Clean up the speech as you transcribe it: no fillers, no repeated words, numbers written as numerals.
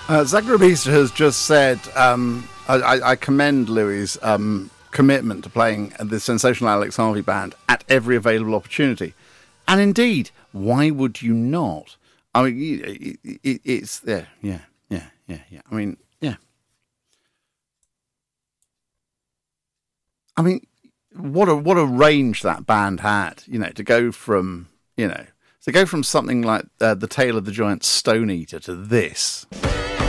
Zagrabista has just said, I commend Louis' commitment to playing the sensational Alex Harvey band at every available opportunity. And indeed, why would you not? I mean, it's there. Yeah. I mean, yeah. I mean, what a range that band had, to go from something like The Tale of the Giant Stone Eater to this.